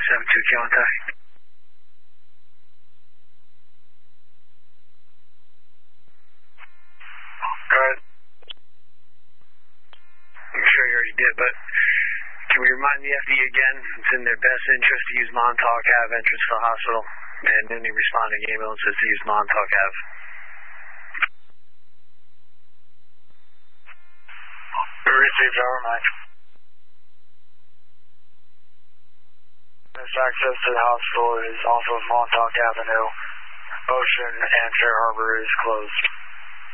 72 contact. Go ahead. I'm sure you already did, but can we remind the FD again, it's in their best interest to use Montauk Ave entrance to the hospital, and any responding ambulances to use Montauk Ave. Received over, Mike. This access to the hospital is off of Montauk Avenue. Ocean and Fair Harbor is closed.